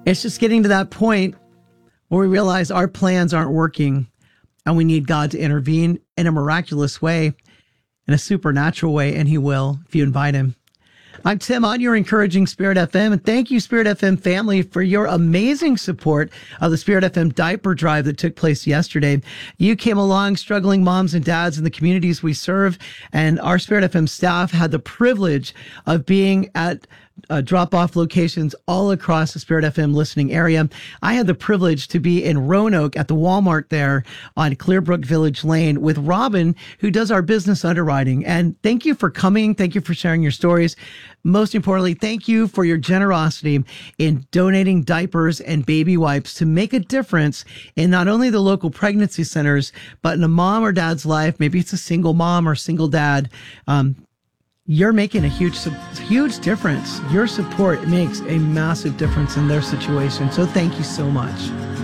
It's just getting to that point where we realize our plans aren't working and we need God to intervene in a miraculous way, in a supernatural way, and he will if you invite him. I'm Tim on your Encouraging Spirit FM, and thank you, Spirit FM family, for your amazing support of the Spirit FM diaper drive that took place yesterday. You came along, struggling moms and dads in the communities we serve, and our Spirit FM staff had the privilege of being at drop-off locations all across the Spirit FM listening area. I had the privilege to be in Roanoke at the Walmart there on Clearbrook Village Lane with Robin, who does our business underwriting. And thank you for coming. Thank you for sharing your stories. Most importantly, thank you for your generosity in donating diapers and baby wipes to make a difference in not only the local pregnancy centers, but in a mom or dad's life. Maybe it's a single mom or single dad. You're making a huge difference. Your support makes a massive difference in their situation. So thank you so much.